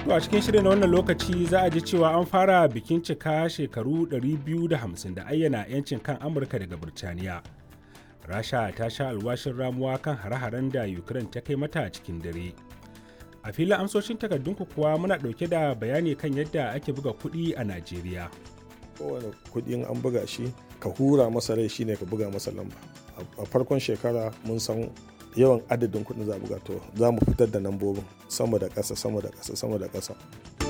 To a cikin shirin na wannan lokaci za a ji cewa an fara bikin cika shekaru 250 da ayyana 'yancin kan Amurka daga Birtaniya. Rasha ta sha alwashin ramuwa kan hare-haren da Ukraine ta kai mata cikin dare. A filin amsoshin takardunku kuwa muna ɗauke da bayani kan yadda ake buga kuɗi a Najeriya. Kowane kuɗin an buga shi ka hura masa rai shine ka buga masa lamba. A farkon shekara mun san yawan adadin kuɗin za a buga, to za mu fitar da lambobin sama da ƙasa sama da ƙasa sama da ƙasa.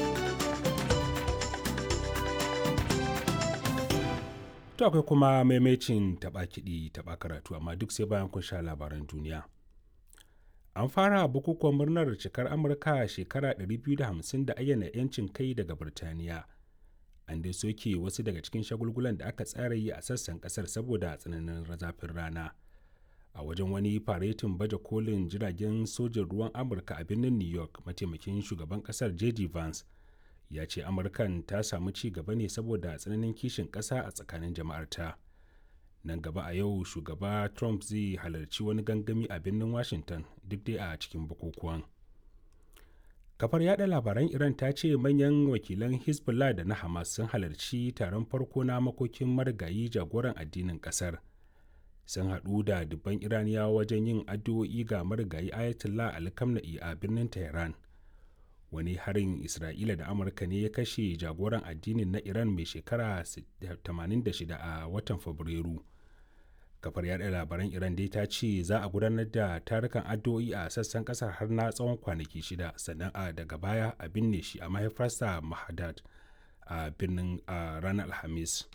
To akwai kuma maimacin taɓa kiɗi taɓa karatu, amma duk sai bayan kun sha labaran duniya. An fara bukukuwan murnar cikar Amurka shekara 250 da ayyana 'yancin kai daga Birtaniya. An dai soke wasu daga cikin shagulgulan da aka tsara yi a sassan kasar saboda tsananin zafin rana. A wajen wani faretin baje kolin jiragen sojin ruwan Amurka a birnin New York, mataimakin shugaban kasar J.D. Vance ya ce Amurkan ta samu ci gaba ne saboda tsananin kishin ƙasa a tsakanin jama'arta. Nan gaba a yau shugaba Trump zai halarci wani gangami a birnin Washington duk dai a cikin bukukuwan. Kafar yada labaran Iran ta ce manyan wakilan Hezbollah da na Hamas sun halarci taron farko na makokin marigayi jagoran addinin kasar. Sun haɗu da dubban Iraniyawa wajen yin addu'o'i ga marigayi Ayatollah Ali Khamenei a birnin Tehran. Wani harin Isra'ila da Amurka ne ya kashe jagoran addinin na Iran mai shekara 86 a watan Fabrairu. Kafar yada labaran Iran dai ta ce za a gudanar da tarukan addu'o'i a sassan kasar har na tsawon kwanaki 6, sannan daga baya a binne shi a mahaifarsa Mashhad a birnin ranar Alhamis.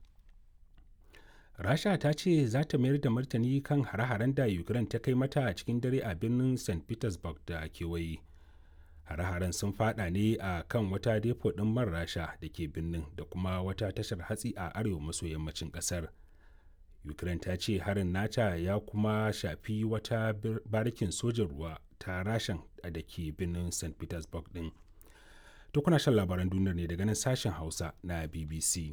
Rasha ta ce za ta mayar da martani kan hare-haren da Ukraine ta kai mata a cikin dare a birnin St. Petersburg da kewaye. Hare-haren sun fada ne a kan wata depo ɗin man Rasha da ke birnin da kuma wata tashar hatsi a arewa maso yammacin ƙasar. Ukraine ta ce harin nata ya kuma shafi wata barikin sojin ruwa ta Rashan da ke birnin St. Petersburg ɗin. To kuna shan labaran duniyar ne daga nan sashen Hausa na BBC.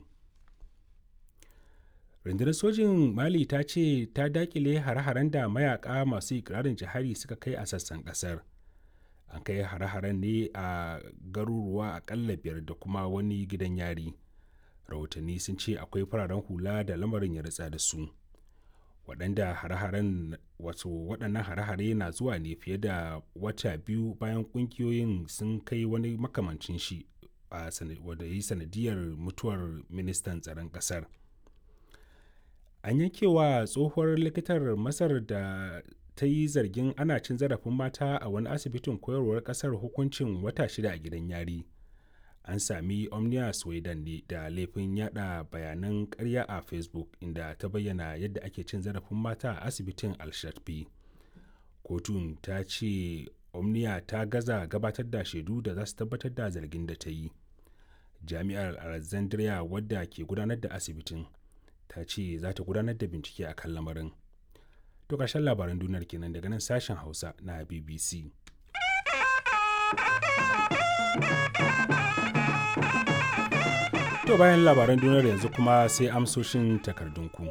Rundunar sojin Mali ta ce ta dakile hare-haren da mayaka masu ikirarin jihadi suka kai a sassan kasar. An kai hare-haren ne a garuruwa akalla 5 da kuma wani gidan yari. Rahotanni sun ce akwai fararen hula da lamarin ya ritsa da su. Waɗannan hare-hare na zuwa ne fiye da wata biyu bayan ƙungiyoyin sun kai wani makamancin shi wanda ya yi sanadiyar mutuwar ministan tsaron ƙasar. An yankewa tsohuwar likitar Masar da ta yi zargin ana cin zarafin mata a wani asibitin koyarwar ƙasar hukuncin wata 6 a gidan yari. An sami Omnia Sweden ne da laifin yada bayanan ƙarya a Facebook inda ta bayyana yadda ake cin zarafin mata a asibitin Al-Sharfi. Kotun ta ce Omnia ta gaza gabatar da shaidu da za su tabbatar da zargin da ta yi. Jami'ar Alexandria wadda ke gudanar da asibitin ta ce za ta gudanar da bincike a kan lamarin. To ƙarshen labaran duniyar kenan daga nan sashen Hausa na BBC. To bayan labaran duniyar yanzu kuma sai amsoshin takardunku.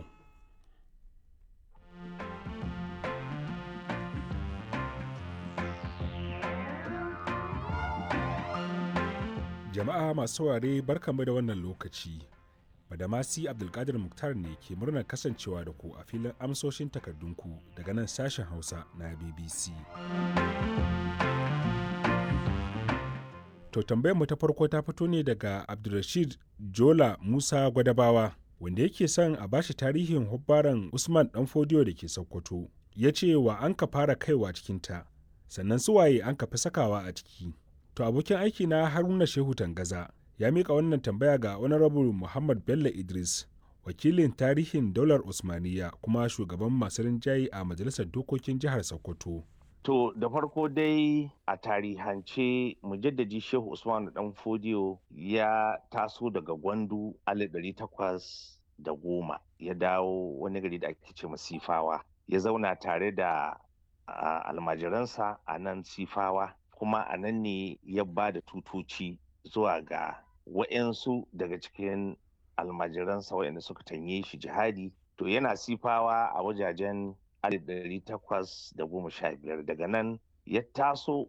Jama'a masu saurare barkanmu da wannan lokaci. Badamasi Abdulkadir Muktar ne ke murnar kasancewa da ku a filin amsoshin takardunku daga nan sashen Hausa na BBC. To tambayar mu ta farko ta fito ne daga Abdulrashid Jola Musa Gwadabawa wanda yake son a bashi tarihin hubbaran Usman Danfodiyo da ke Sokoto. Ya ce wa an ka fara kaiwa cikinta, sannan suwaye an ka fi sakawa a ciki. To abokin aiki na Haruna Shehu Tangaza ya mika wannan tambaya ga Honorable Muhammad Bello Idris, wakilin tarihin daular Usmaniya kuma shugaban masu rinjaye a Majalisar Dokokin Jihar Sokoto. To da farko dai a tarihance mujaddadi Shehu Usman Danfodiyo ya taso daga Gwandu 1810 ya dawo wani gari da ake ce Sifawa. Ya zauna tare da almajiransa a nan Sifawa, kuma a nan ne ya ba da tutoci zuwa ga wa'yansu daga cikin almajiransa waɗanda suka tanye shi jihadi. To yana Sifawa a wajajen 1815, daga nan ya taso